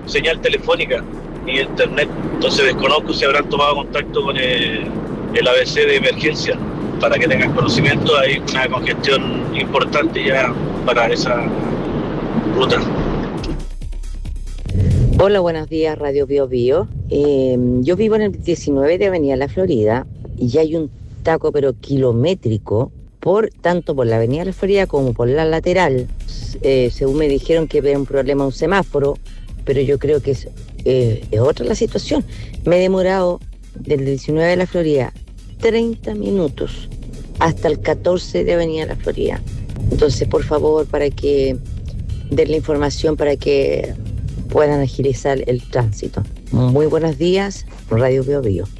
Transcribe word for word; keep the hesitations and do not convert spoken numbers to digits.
señal telefónica ni internet. Entonces desconozco si habrán tomado contacto con el, el A B C de emergencia para que tengan conocimiento. Hay una congestión importante ya para esa ruta. Hola, buenos días, Radio Bio Bio. Eh, yo vivo en el diecinueve de Avenida La Florida y hay un taco pero kilométrico, por tanto por la Avenida La Florida como por la lateral. Eh, según me dijeron que había un problema un semáforo, pero yo creo que es, eh, es otra la situación. Me he demorado del diecinueve de La Florida treinta minutos hasta el catorce de Avenida La Florida. Entonces, por favor, para que den la información para que puedan agilizar el tránsito. Muy buenos días, Radio Bio Bio.